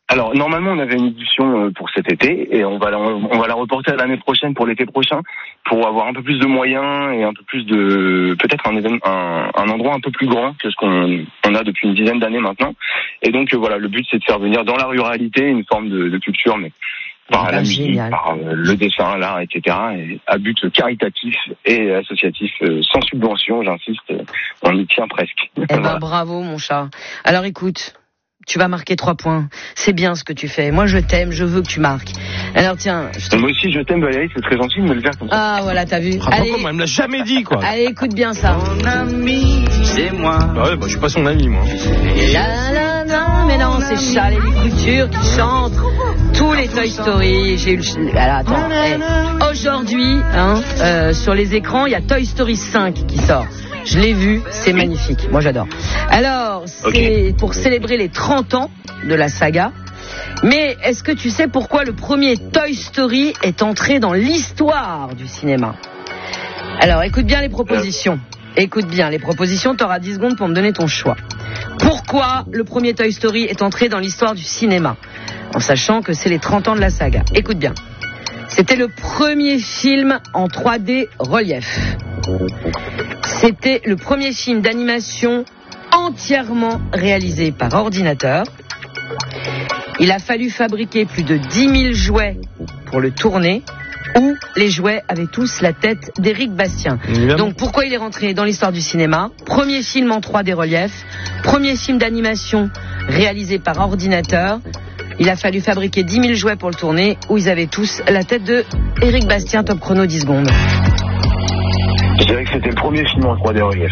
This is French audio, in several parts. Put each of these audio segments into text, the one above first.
Alors normalement on avait une édition pour cet été et on va la reporter à l'année prochaine pour l'été prochain pour avoir un peu plus de moyens et un peu plus de peut-être un endroit un peu plus grand que ce qu'on a depuis une dizaine d'années maintenant. Et donc voilà, le but c'est de faire venir dans la ruralité une forme de culture, mais par la musique, par le dessin, l'art, etc. et à but caritatif et associatif, sans subvention, j'insiste, on y tient presque. Eh ben bravo mon chat. Alors écoute, tu vas marquer 3 points. C'est bien ce que tu fais. Moi, je t'aime, je veux que tu marques. Alors, tiens. Moi aussi, je t'aime, Valérie, c'est très gentil de me le faire comme ça. Ah, voilà, t'as vu. Allez, elle me l'a jamais dit, quoi. Allez, écoute bien ça. Mon ami, c'est moi. Ouais, je suis pas son ami, moi. Mais non, c'est Charles et Couture qui chantent tous les Toy Story. J'ai eu le... Alors, attends. Aujourd'hui, sur les écrans, il y a Toy Story 5 qui sort. Je l'ai vu, c'est magnifique. Moi, j'adore. Alors, c'est pour célébrer les 30 ans de la saga. Mais est-ce que tu sais pourquoi le premier Toy Story est entré dans l'histoire du cinéma ? Alors, écoute bien les propositions. T'auras 10 secondes pour me donner ton choix. Pourquoi le premier Toy Story est entré dans l'histoire du cinéma ? En sachant que c'est les 30 ans de la saga. Écoute bien. C'était le premier film en 3D relief. C'était le premier film d'animation entièrement réalisé par ordinateur. Il a fallu fabriquer plus de 10 000 jouets pour le tourner, où les jouets avaient tous la tête d'Éric Bastien. Donc pourquoi il est rentré dans l'histoire du cinéma ? Premier film en 3D relief, premier film d'animation réalisé par ordinateur. Il a fallu fabriquer 10 000 jouets pour le tourner, où ils avaient tous la tête de Éric Bastien. Top chrono, 10 secondes. Je dirais que c'était le premier film en 3D relief.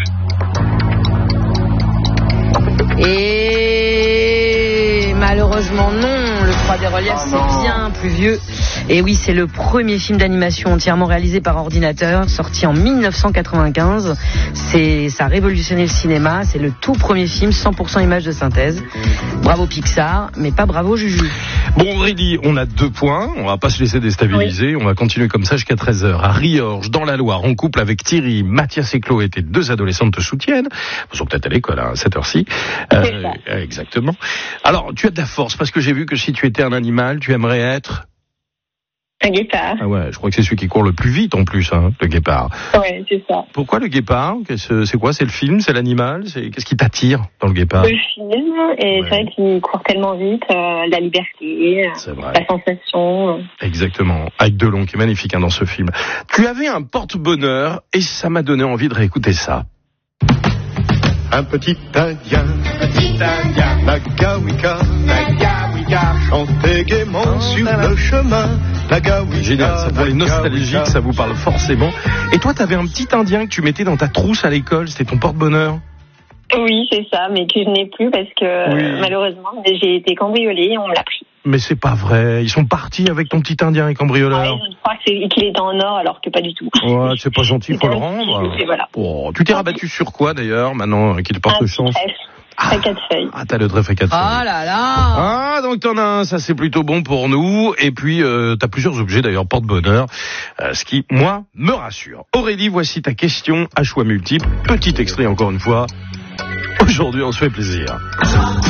Et malheureusement non, le 3D relief c'est bien plus vieux. Et oui, c'est le premier film d'animation entièrement réalisé par ordinateur, sorti en 1995. Ça a révolutionné le cinéma, c'est le tout premier film 100% images de synthèse. Bravo Pixar, mais pas bravo Juju. Bon Aurélie, on a 2 points, on va pas se laisser déstabiliser, on va continuer comme ça jusqu'à 13h. À Riorges, dans la Loire, en couple avec Thierry, Mathias et Chloé, tes 2 adolescentes te soutiennent. Ils sont peut-être à l'école à cette heure-ci. Exactement. Alors, tu as de la force, parce que j'ai vu que si tu étais un animal, tu aimerais être... Un guépard. Ah ouais, je crois que c'est celui qui court le plus vite en plus, le guépard. Ouais, c'est ça. Pourquoi le guépard ? C'est quoi ? C'est le film ? C'est l'animal ? Qu'est-ce qui t'attire dans le guépard ? Le film, et c'est vrai qu'il court tellement vite, la liberté, la sensation. Exactement, avec Delon qui est magnifique dans ce film. Tu avais un porte-bonheur et ça m'a donné envie de réécouter ça. Un petit Indien, Nagawika, chantait gaiement sur le chemin. Génial, ça pour les nostalgiques, ça vous parle forcément. Et toi, t'avais un petit Indien que tu mettais dans ta trousse à l'école, c'était ton porte-bonheur ? Oui, c'est ça, mais que je n'ai plus parce que malheureusement, j'ai été cambriolée et on me l'a pris. Mais c'est pas vrai, ils sont partis avec ton petit Indien et cambrioleur. Ouais, je crois qu'il est en or alors que pas du tout. Ouais, c'est pas gentil, faut le rendre. Voilà. Oh, tu t'es rabattu sur quoi d'ailleurs, maintenant qu'il porte chance ? À 4 feuilles. Ah, t'as le trèfle à 4 feuilles. Ah là là. Ah, donc t'en as un, ça c'est plutôt bon pour nous. Et puis, t'as plusieurs objets d'ailleurs, porte-bonheur. Ce qui, moi, me rassure. Aurélie, voici ta question à choix multiples. Petit extrait encore une fois. Aujourd'hui, on se fait plaisir.